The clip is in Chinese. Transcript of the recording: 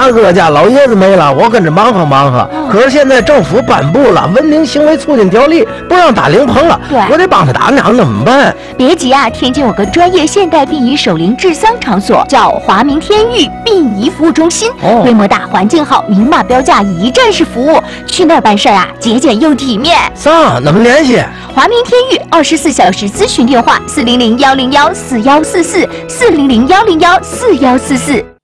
哥家老爷子没了，我跟着忙活忙活。可是现在政府颁布了文明行为促进条例，不让打灵棚了，我得帮他打两，怎么办？ 别急啊，天津有个专业现代殡仪守灵治丧场所，叫华明天域殡仪服务中心，规模大，环境好，明码标价，一站式服务。去那儿办事啊，节俭又体面。 上，怎么联系？ 华明天域24小时咨询电话：400-101-4144，400-101-4144。